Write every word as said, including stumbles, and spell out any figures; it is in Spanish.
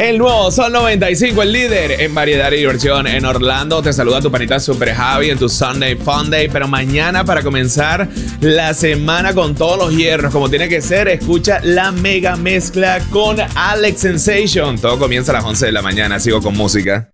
El nuevo Sol noventa y cinco, el líder en variedad y diversión en Orlando. Te saluda tu panita Super Javi en tu Sunday Fun Day. Pero mañana, para comenzar la semana con todos los hierros, como tiene que ser, escucha la mega mezcla con Alex Sensation. Todo comienza a las once de la mañana. Sigo con música.